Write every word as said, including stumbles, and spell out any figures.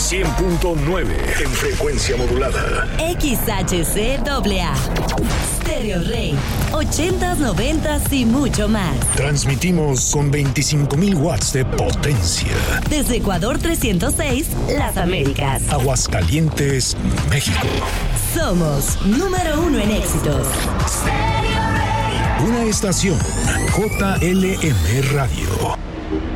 cien punto nueve en frecuencia modulada. X H C A A. Stereo Rey. ochentas, noventas y mucho más. Transmitimos con veinticinco mil watts de potencia. Desde Ecuador trescientos seis, Las Américas. Aguascalientes, México. Somos número uno en éxitos. Una estación J L M Radio.